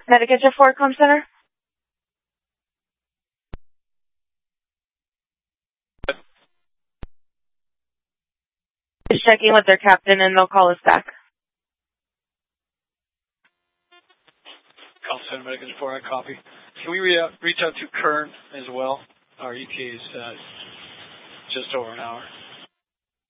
Medicaid 4 Com Center? Just checking with their captain and they'll call us back. Call Center Medicaid 4, I copy. Can we reach out to Kern as well? Our ETA is just over an hour.